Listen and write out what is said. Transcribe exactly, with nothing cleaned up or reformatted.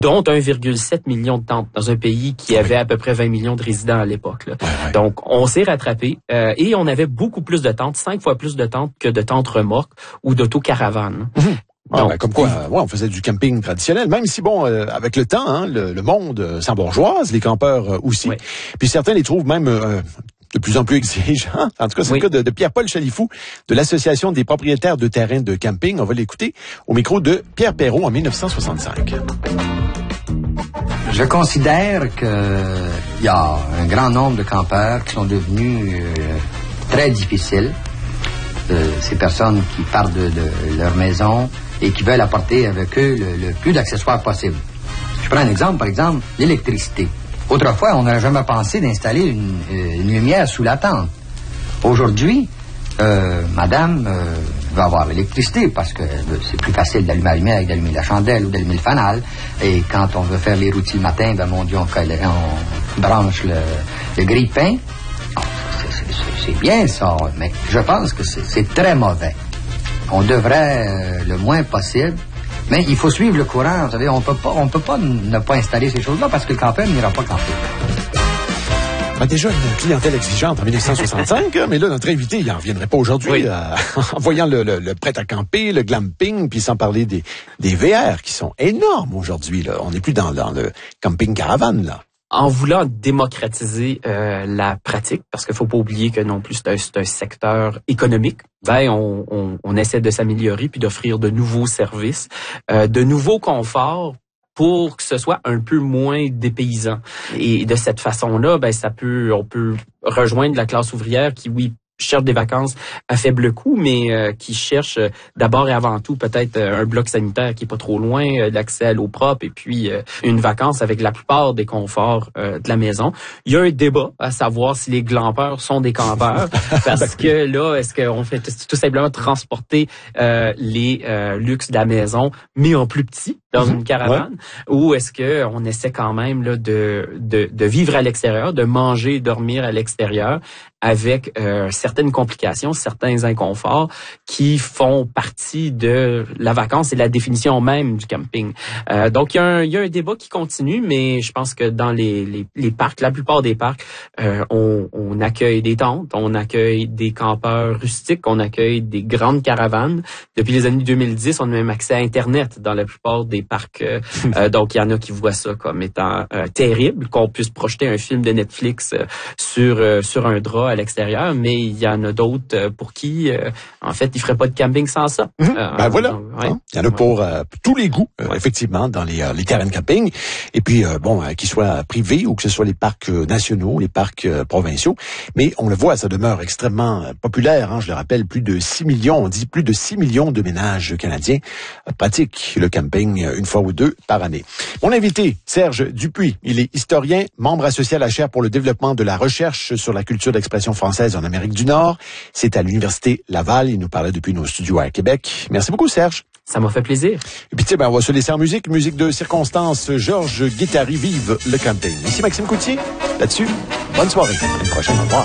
dont un virgule sept million de tentes dans un pays qui avait à peu près vingt millions de résidents à l'époque. Là. Ouais, ouais. Donc, on s'est rattrapé euh, et on avait beaucoup plus de tentes, cinq fois plus de tentes que de tentes remorques ou d'autocaravanes. Mmh. Ah, Donc, ben, comme quoi, euh, ouais, on faisait du camping traditionnel, même si, bon, euh, avec le temps, hein, le, le monde euh, s'embourgeoise, les campeurs euh, aussi. Oui. Puis certains les trouvent même euh, de plus en plus exigeants. En tout cas, c'est oui. le cas de, de Pierre-Paul Chalifou, de l'Association des propriétaires de terrains de camping. On va l'écouter au micro de Pierre Perrault en dix-neuf cent soixante-cinq. Je considère qu'il y a un grand nombre de campeurs qui sont devenus euh, très difficiles. Euh, ces personnes qui partent de, de leur maison et qui veulent apporter avec eux le, le plus d'accessoires possible. Je prends un exemple, par exemple, l'électricité. Autrefois, on n'aurait jamais pensé d'installer une, une lumière sous la tente. Aujourd'hui, euh, madame euh, va avoir l'électricité parce que euh, c'est plus facile d'allumer la lumière que d'allumer la chandelle ou d'allumer le fanal. Et quand on veut faire les rôtis le matin, ben mon Dieu, on, on branche le, le grille-pain. Oh, c'est bien ça, mais je pense que c'est très mauvais. On devrait euh, le moins possible, mais il faut suivre le courant. Vous savez, on peut pas, on peut pas ne pas installer ces choses-là parce que le campeur n'ira pas camper. Ben déjà une clientèle exigeante en dix-neuf cent soixante-cinq, mais là, notre invité, il n'en reviendrait pas aujourd'hui, oui. euh, en voyant le, le, le prêt à camper, le glamping, puis sans parler des, des V R qui sont énormes aujourd'hui. Là. On n'est plus dans, dans le camping caravane, là. En voulant démocratiser euh, la pratique, parce qu'il faut pas oublier que non plus c'est un, c'est un secteur économique, ben on, on, on essaie de s'améliorer puis d'offrir de nouveaux services, euh, de nouveaux conforts pour que ce soit un peu moins dépaysant. Et de cette façon-là, ben ça peut, on peut rejoindre la classe ouvrière qui, oui, cherche des vacances à faible coût, mais euh, qui cherche euh, d'abord et avant tout peut-être euh, un bloc sanitaire qui est pas trop loin, euh, l'accès à l'eau propre et puis euh, une vacance avec la plupart des conforts euh, de la maison. Il y a un débat à savoir si les glampeurs sont des campeurs, parce que là, est-ce qu'on fait t- tout simplement transporter euh, les euh, luxes de la maison, mais en plus petit, dans mmh, une caravane, ouais. ou est-ce que on essaie quand même là de, de, de vivre à l'extérieur, de manger et dormir à l'extérieur, avec euh, certaines complications, certains inconforts qui font partie de la vacance et de la définition même du camping. Euh, donc, il y a un, il y a un débat qui continue, mais je pense que dans les, les, les parcs, la plupart des parcs, euh, on, on accueille des tentes, on accueille des campeurs rustiques, on accueille des grandes caravanes. Depuis les années deux mille dix, on a même accès à Internet dans la plupart des parcs. Euh, donc, il y en a qui voient ça comme étant euh, terrible, qu'on puisse projeter un film de Netflix euh, sur, euh, sur un drap à l'extérieur, mais il y en a d'autres pour qui, euh, en fait, ils feraient pas de camping sans ça. Mmh. Euh, ben voilà, donc, ouais. hein, il y en a pour euh, tous les goûts, euh, ouais. effectivement, dans les, euh, les terrains de camping. Et puis, euh, bon, euh, qu'ils soient privés ou que ce soit les parcs euh, nationaux, les parcs euh, provinciaux. Mais on le voit, ça demeure extrêmement euh, populaire. Hein, je le rappelle, plus de six millions, on dit plus de six millions de ménages canadiens euh, pratiquent le camping euh, une fois ou deux par année. Mon invité, Serge Dupuis, il est historien, membre associé à la chaire pour le développement de la recherche sur la culture d'expression française en Amérique du Nord. C'est à l'Université Laval. Il nous parlait depuis nos studios à Québec. Merci beaucoup, Serge. Ça m'a fait plaisir. Et puis, tiens, ben, on va se laisser en musique. Musique de circonstance. Georges Guittari, vive le camping. Ici Maxime Coutier. Là-dessus, bonne soirée. À une prochaine. Au revoir.